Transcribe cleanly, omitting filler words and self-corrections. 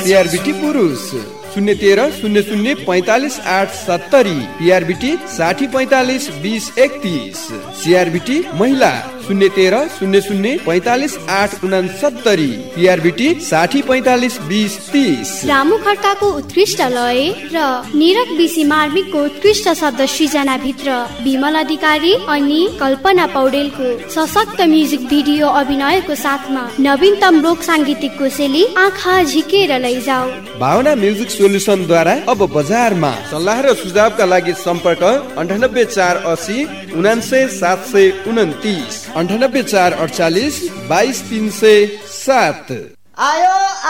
सीआरबीटी पुरुष 01300458870, पीआरबीटी 60452031, सीआरबीटी महिला 01300458869, पीआरबीटी 60452030। रामु खड्काको उत्कृष्ट लय र निरक बिसी मार्मिकको उत्कृष्ट शब्द सृजना भित्र विमल अधिकारी अनि कल्पना पौडेलको सशक्त म्युजिक भिडियो अभिनयको साथमा नवीनतम लोक साङ्गीतिक कोसेली आँखा झिकेर लैजाऊ। भावना म्युजिक सोल्युसन द्वारा अब बजारमा। सल्लाह र सुझावका लागि सम्पर्क 98480 99729, 98448 22307।